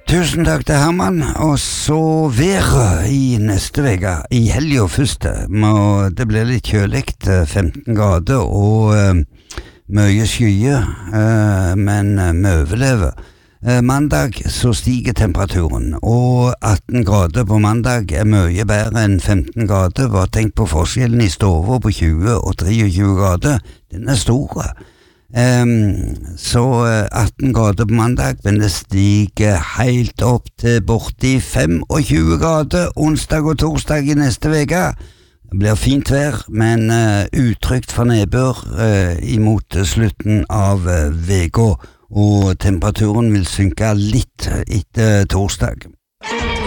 Tusen takk til Herman, og så været i neste veka, i helgen først. Det blir litt kjøligt, 15 grader og mye skyer, men vi overlever. Mandag så stiger temperaturen, og 18 grader på mandag mye bedre enn 15 grader. Bare tenk på forskjellen i stover på 20 og 23 grader, den store. Så 18 grader på mandag, men det stiger helt opp til borti 25 grader onsdag og torsdag i neste veka. Det blir fint vær, men utrygt for nedbør imot slutten av veka, og temperaturen vil synke litt etter torsdag.